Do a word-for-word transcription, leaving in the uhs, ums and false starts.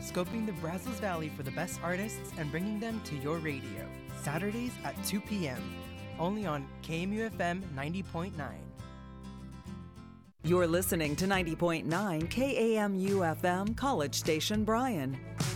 scoping the Brazos Valley for the best artists and bringing them to your radio. Saturdays at two p.m. Only on K M U F M ninety point nine. You're listening to ninety point nine K A M U F M, College Station, Bryan.